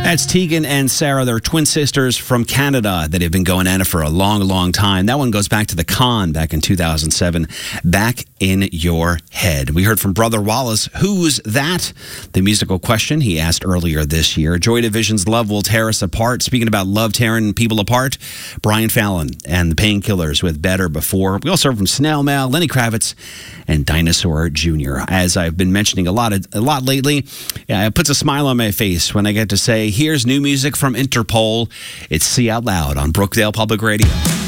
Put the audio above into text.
That's Tegan and Sarah. They're twin sisters from Canada that have been going at it for a long, long time. That one goes back to the Con back in 2007. Back in Your Head. We heard from Brother Wallace. Who's that? The musical question he asked earlier this year. Joy Division's Love Will Tear Us Apart. Speaking about love tearing people apart, Brian Fallon and the Painkillers with Better Before. We also heard from Snail Mail, Lenny Kravitz, and Dinosaur Jr. As I've been mentioning a lot lately, it puts a smile on my face when I get to say, here's new music from Interpol. It's See Out Loud on Brookdale Public Radio.